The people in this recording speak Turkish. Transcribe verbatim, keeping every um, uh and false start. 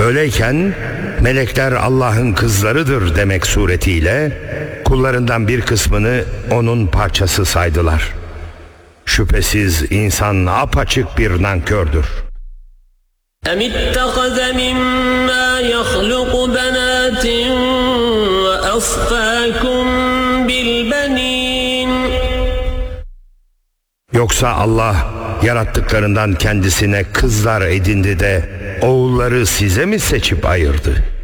Böyleyken melekler Allah'ın kızlarıdır demek suretiyle kullarından bir kısmını onun parçası saydılar. Şüphesiz insan apaçık bir nankördür. اَمِ اتَّخَذَ مِمَّا يَخْلُقُ بَنَاتٍ وَأَصْفَاكُمْ بِالْبَنِينَ Yoksa Allah yarattıklarından kendisine kızlar edindi de oğulları size mi seçip ayırdı?